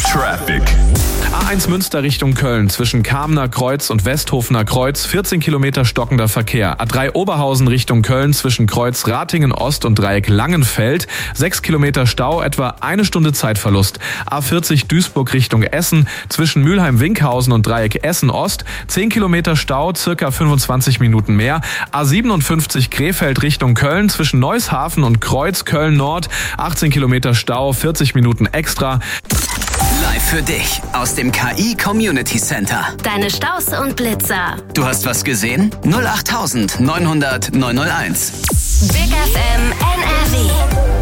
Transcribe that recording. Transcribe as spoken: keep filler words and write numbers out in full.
Traffic. A eins Münster Richtung Köln zwischen Kamener Kreuz und Westhofener Kreuz, vierzehn Kilometer stockender Verkehr. A drei Oberhausen Richtung Köln zwischen Kreuz Ratingen Ost und Dreieck Langenfeld, sechs Kilometer Stau, etwa eine Stunde Zeitverlust. A vierzig Duisburg Richtung Essen zwischen Mülheim-Winkhausen und Dreieck Essen Ost, zehn Kilometer Stau, circa fünfundzwanzig Minuten mehr. A siebenundfünfzig Krefeld Richtung Köln zwischen Neushafen und Kreuz Köln Nord, achtzehn Kilometer Stau, vierzig Minuten extra. Live für dich aus dem K I Community Center. Deine Staus und Blitzer. Du hast was gesehen? null acht neunhundert neunhundert neunhunderteins. Big F M N R W.